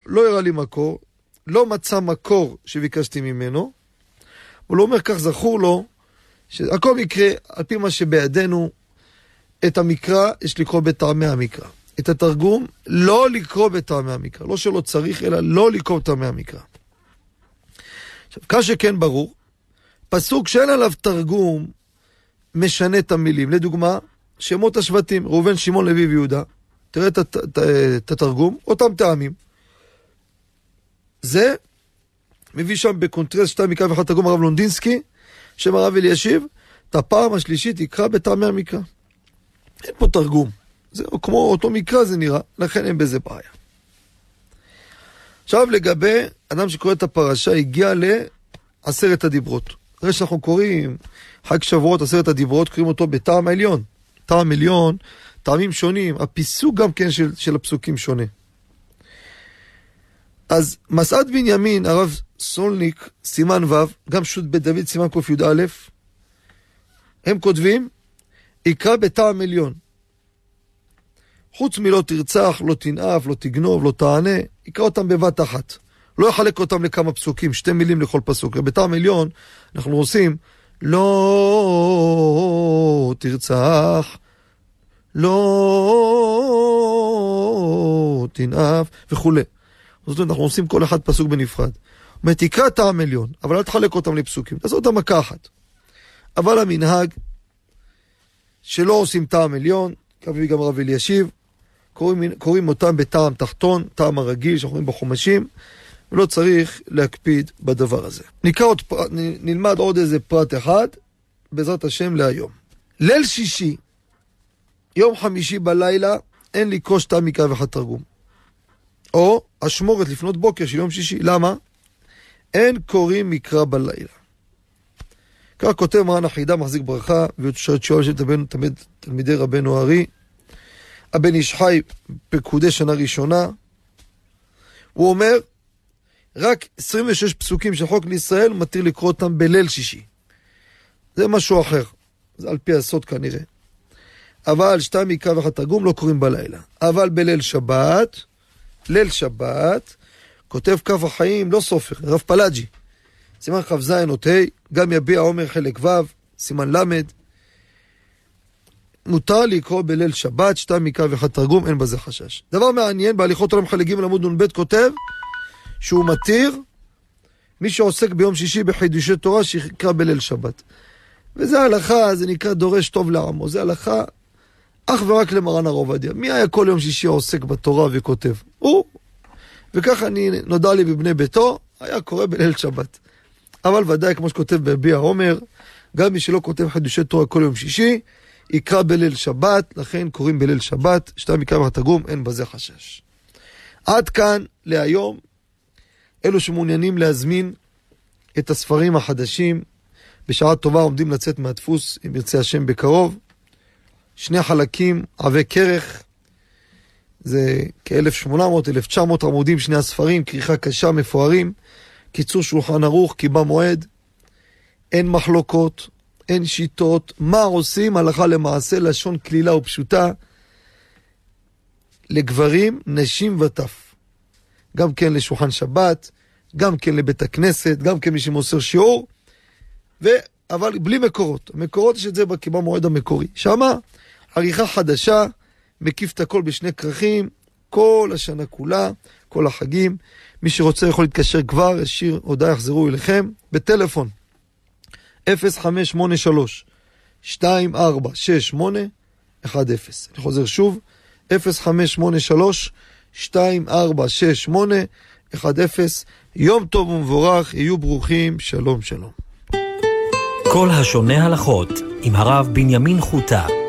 לא הראה לי מקור, לא מצא מקור שביקשתי ממנו, הוא לא אומר כך זכור לו, שהכל מקרה, על פי מה שבידינו, את המקרא יש לקרוא בטעמי המקרא. את התרגום לא לקרוא בטעמי המקרא, לא שלא צריך, אלא לא לקרוא בטעמי המקרא. עכשיו, כך שכן ברור, פסוק שאין עליו תרגום משנה את המילים. לדוגמה, שמות השבטים, ראובן, שמעון, לוי ויהודה. תראה את התרגום, אותם טעמים. זה מביא שם בקונטרסט 2 מקרא ואחד תרגום הרב לונדינסקי, שם הרב אלישיב, את הפעם השלישית יקרא בטעמי המקרא. אין פה תרגום. זה כמו אותו מקרא זה נראה, לכן אין בזה בעיה. עכשיו לגבי אדם שקורא את הפרשה, הגיע לעשרת הדיברות. אחרי שאנחנו קוראים חג שבועות, עשרת הדיברות, קוראים אותו בטעם העליון. טעם עליון, טעמים שונים, הפיסוק גם כן של הפסוקים שונה. אז מסעת בנימין, הרב סולניק, סימן ו', גם שו"ת בית דוד, סימן ק"א, הם כותבים, יקרא בטעם עליון. חוץ מלא תרצח, לא תנאף, לא תגנוב, לא תענה, יקרא אותם בבת אחת. לא יחלק אותם לכמה פסוקים, 2 מילים לכל פסוק. בטעם עליון אנחנו עושים, לא תרצח, לא תנאף, וכו'. זאת אומרת, אנחנו עושים כל אחד פסוק בנפרד. זאת אומרת, תקרא טעם עליון, אבל אל תחלק אותם לפסוקים. תעשו אותם מכה אחת. אבל המנהג שלא עושים טעם עליון, כפי גם הרב אלישיב, קוראים אותם בטעם תחתון, טעם הרגיל שאנחנו רואים בחומשים, ולא צריך להקפיד בדבר הזה. נלמד עוד איזה פרט אחד, בעזרת השם להיום. ליל שישי, יום חמישי בלילה, אין לקרוא 2 מקרא ואחד תרגום. או אשמורת לפנות בוקר של יום שישי. למה? אין קוראים מקרא בלילה. כך כותב מרן החידה מחזיק ברכה, ושואלת שואל של תלמידי רבנו הארי, הבן איש חי פקודי שנה ראשונה, הוא אומר, רק 26 פסוקים של חוק לישראל מתיר לקרוא אותם בליל שישי. זה משהו אחר, זה על פי הסוד כנראה. אבל 2 מקרא ואחד תרגום לא קוראים בלילה. אבל בליל שבת, ליל שבת, כותב כף החיים, לא סופר, רב פלאג'י, סימן כ"ז אות ה', גם יביע עומר חלק ו', סימן למד. מותר לקרוא בליל שבת, 2 מקרא ואחד תרגום, אין בזה חשש. דבר מעניין, בהליכות עולם חלק ג' עמוד נ"ב כותב, שהוא מתיר מי שעוסק ביום שישי בחידושי תורה שיקרא בליל שבת. וזה הלכה, זה נקרא דורש טוב לעמו, זה הלכה אך ורק למרן הרב עובדיה. מי היה כל יום שישי עוסק בתורה וכותב? הוא. וככה נודע לי בבני ביתו, היה קורא בליל שבת. אבל ודאי, כמו שכותב ביביע עומר, גם מי שלא כותב חידושי תורה כל יום שישי, יקרא בליל שבת, לכן קוראים בליל שבת, 2 מקרא ואחד תרגום, אין בזה חשש. עד כאן להיום, אלו שמעוניינים להזמין את הספרים החדשים, בשעה טובה עומדים לצאת מהדפוס, אם ירצה השם בקרוב, 2 חלקים, עבי כרך, זה כ-1800-1900 עמודים, 2 הספרים, כריכה קשה, מפוארים, קיצור שולחן ערוך, קיבה מועד, אין מחלוקות, אין שיטות, מה עושים הלכה למעשה, לשון כלילה ופשוטה, לגברים, נשים וטף. גם כן לשולחן שבת, גם כן לבית הכנסת, גם כן מי שמוסר שיעור, אבל בלי מקורות. מקורות יש את זה בקיבה מועד המקורי. שמה, עריכה חדשה, מקיף את הכל ב2 כרכים, כל השנה כולה, כל החגים. מי שרוצה יכול להתקשר כבר, ישיר הודעה יחזרו אליכם, בטלפון 0583-2468-10. אני חוזר שוב, 0583-2468-10. יום טוב ומבורך, יהיו ברוכים, שלום שלום. כל השונה הלכות עם הרב בנימין חוטה.